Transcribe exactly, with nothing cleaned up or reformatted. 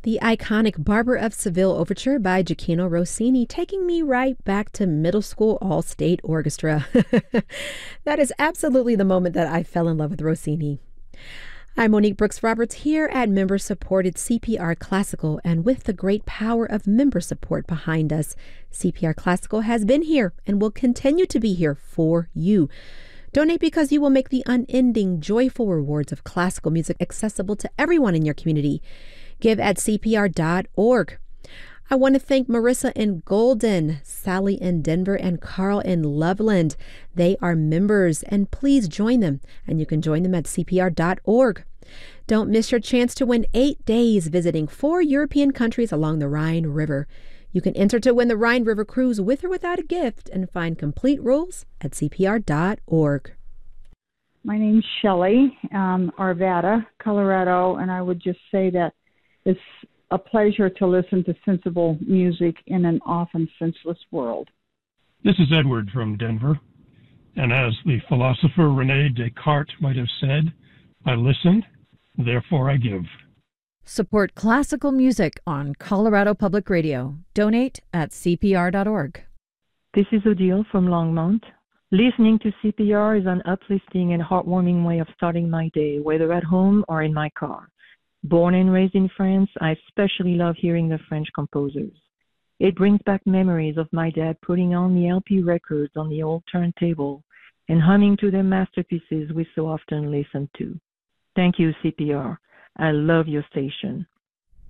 The iconic Barber of Seville Overture by Gioacchino Rossini, taking me right back to middle school all-state orchestra. That is absolutely the moment that I fell in love with Rossini. I'm Monique Brooks Roberts here at member-supported C P R Classical, and with the great power of member support behind us, C P R Classical has been here and will continue to be here for you. Donate because you will make the unending, joyful rewards of classical music accessible to everyone in your community. Give at C P R dot org. I want to thank Marissa in Golden, Sally in Denver, and Carl in Loveland. They are members, and please join them, and you can join them at C P R dot org. Don't miss your chance to win eight days visiting four European countries along the Rhine River. You can enter to win the Rhine River Cruise with or without a gift and find complete rules at C P R dot org. My name's Shelley, um, Arvada, Colorado, and I would just say that it's a pleasure to listen to sensible music in an often senseless world. This is Edward from Denver, and as the philosopher René Descartes might have said, I listened, therefore I give. Support classical music on Colorado Public Radio. Donate at C P R dot org. This is Odile from Longmont. Listening to C P R is an uplifting and heartwarming way of starting my day, whether at home or in my car. Born and raised in France, I especially love hearing the French composers. It brings back memories of my dad putting on the L P records on the old turntable and humming to their masterpieces we so often listen to. Thank you, C P R. I love your station.